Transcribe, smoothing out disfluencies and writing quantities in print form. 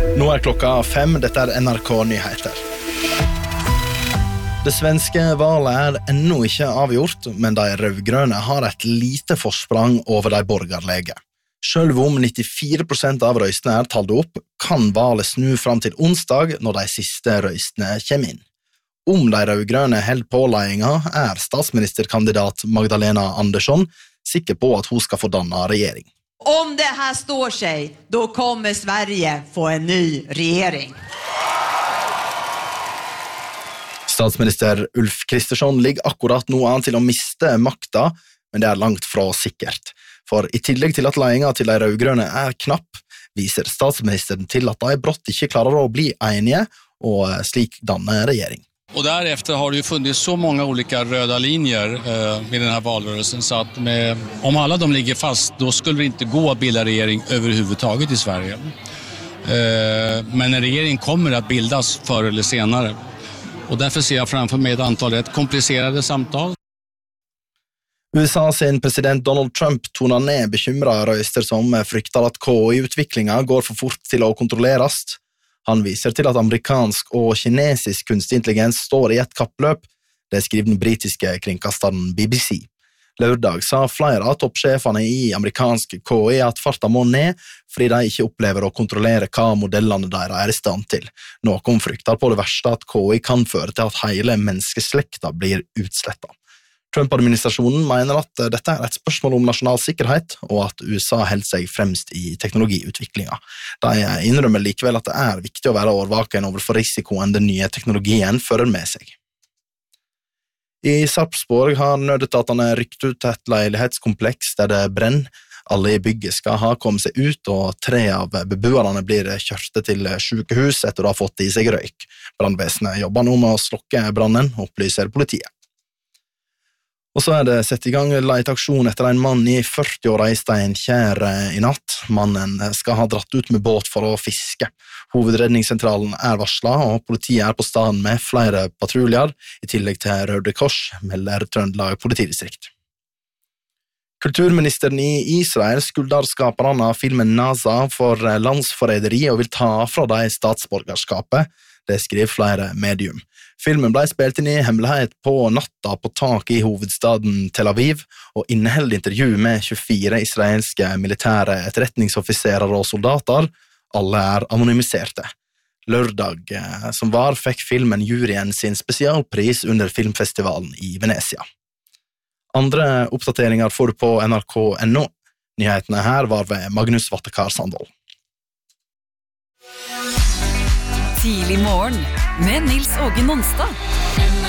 Nå klokka 5, dette NRK Nyheter. Det svenske valet ennå ikke avgjort, men de rødgrønne har et lite forsprang over de borgerlige. Selv om 94% av røystene talt opp, kan valet snu fram til onsdag når de siste røystene kommer inn. Om de rødgrønne held på ledelsen, statsministerkandidat Magdalena Andersson sikker på at hun skal få danne regjering. Om det här står sig, då kommer Sverige få en ny regering. Statsminister Ulf Kristersson ligger akkurat nå an til å miste makta, men det langt fra sikkert. For i tillegg til at ledelsen til de rødgrønne knapp, viser statsministeren til at de brått ikke klarer å bli enige og slik danne regjering. Och därefter har det ju funnits så många olika röda linjer med den här valrörelsen så att om alla de ligger fast då skulle det inte gå att bilda regering överhuvudtaget i Sverige. Men en regering kommer att bildas förr eller senare. Och därför ser jag framför mig ett antal rätt komplicerade samtal. USA sin president Donald Trump tonar ned bekymrede røyster som frykter at KI-utviklingen går for fort til å kontrolleres. Han viser til at amerikansk og kinesisk kunstig intelligens står i et kappløp, det skriver den britiske kringkasteren BBC. Lørdag sa flere av toppsjefene i amerikansk KI at farta må ned, fordi de ikke opplever å kontrollere hva modellene deres i stand til. Noen frykter på det verste at KI kan føre til at hele menneskeslekta blir utslettet. Trump-administrasjonen mener at dette et spørsmål om nasjonal sikkerhet, og at USA holder seg fremst i teknologiutviklingen. De innrømmer likevel at det viktig å være årvaken overfor risikoen den nye teknologien fører med seg. I Sarpsborg har nødetatene rykt ut et leilighetskompleks der det brenner. Alle i bygget skal ha kommet seg ut, og 3 av beboerne blir kjørte til sykehus etter å ha fått i seg røyk. Brandvesenet jobber nå med å slokke brannen, opplyser politiet. Og så det sett i gang leteaksjon etter en mann i 40-åra i Steinkjer i natt. Mannen skal ha dratt ut med båt for å fiske. Hovedredningssentralen varslet, og politiet på stedet med flere patruljer, i tillegg til Røde Kors, melder Trøndelag politidistrikt. Kulturministeren i Israel skylder skaperne av filmen Naza for landsforræderi og vil ta fra dem statsborgerskapet. Det skriver flere medium. Filmen ble spilt inn i hemmelighet på natta på tak i hovedstaden Tel Aviv, og inneholder intervju med 24 israelske militære etterretningsoffiserer og soldater. Alle anonymiserte. Lørdag som var, fikk filmen juryen sin spesialpris under filmfestivalen i Venezia. Andre oppdateringer får du på NRK.no. Nyhetene her var ved Magnus Vattekar Sandvold. Tidlig morgen med Nils Åge Nonstad.